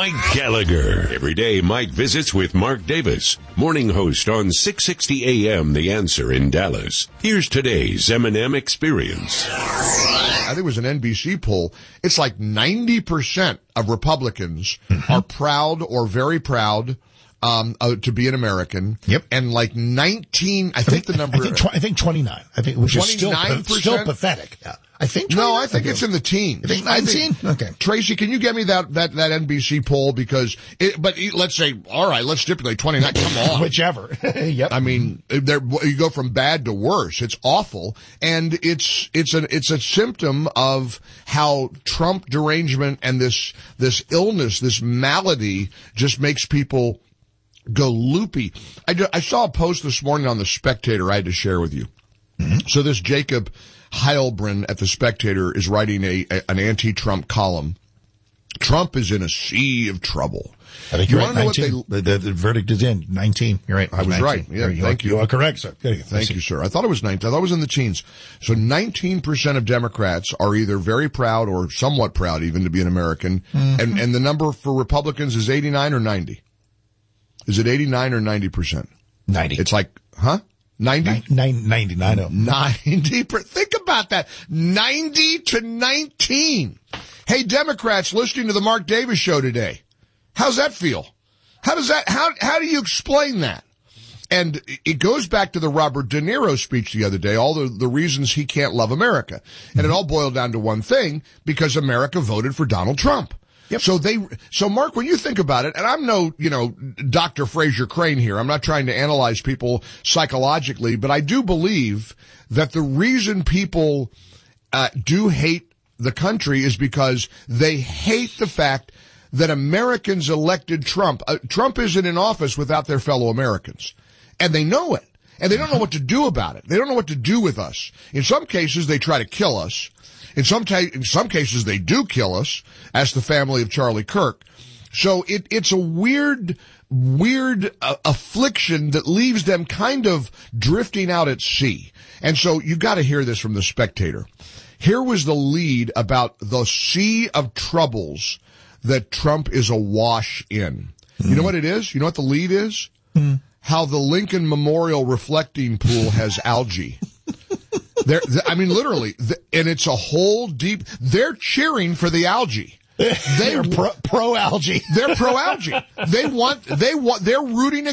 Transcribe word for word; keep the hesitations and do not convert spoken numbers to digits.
Mike Gallagher. Every day, Mike visits with Mark Davis, morning host on six sixty A M The Answer in Dallas. Here's today's M and M Experience. I think it was an N B C poll. It's like ninety percent of Republicans mm-hmm. are proud or very proud um, uh, to be an American. Yep. And like nineteen, I, I think, think the number. I think, tw- I think twenty-nine. I think, which is still, still pathetic. Yeah. I think No, I think okay. it's in the teens. You think nineteen? Okay. Tracy, can you get me that, that, that N B C poll? Because it, but let's say, all right, let's stipulate twenty-nine. Come on. Whichever. Yep. I mean, there, you go from bad to worse. It's awful. And it's, it's an, it's a symptom of how Trump derangement and this, this illness, this malady just makes people go loopy. I, I saw a post this morning on The Spectator I had to share with you. Mm-hmm. So this Jacob Heilbrunn at The Spectator is writing a, a an anti-Trump column. Trump is in a sea of trouble. I think you you're right. nineteen. They, the, the, the verdict is in. nineteen. You're right. I was nineteen. right. Yeah, you thank are, you. You are correct, sir. Thank Thank you, sir. I thought it was nineteen. I thought it was in the teens. So nineteen percent of Democrats are either very proud or somewhat proud even to be an American. Mm-hmm. And, and the number for Republicans is eighty-nine or ninety? Is it eighty-nine or ninety percent? ninety. It's like, huh? ninety? Nine, ninety-nine. Oh. ninety. Think about that. ninety to nineteen. Hey, Democrats listening to the Mark Davis show today. How's that feel? How does that, how, how do you explain that? And it goes back to the Robert De Niro speech the other day, all the, the reasons he can't love America. And mm-hmm. it all boiled down to one thing, because America voted for Donald Trump. Yep. So they, so Mark, when you think about it, and I'm no, you know, Doctor Fraser Crane here. I'm not trying to analyze people psychologically, but I do believe that the reason people, uh, do hate the country is because they hate the fact that Americans elected Trump. Uh, Trump isn't in office without their fellow Americans. And they know it. And they don't know what to do about it. They don't know what to do with us. In some cases, they try to kill us. In some ta- in some cases, they do kill us, as the family of Charlie Kirk. So it, it's a weird, weird uh, affliction that leaves them kind of drifting out at sea. And so you got to hear this from The Spectator. Here was the lead about the sea of troubles that Trump is awash in. Mm. You know what it is? You know what the lead is? Mm. How the Lincoln Memorial reflecting pool has algae. They're, I mean, literally, and it's a whole deep, they're cheering for the algae. They, they're pro, pro algae. They're pro algae. They want, they want, they're rooting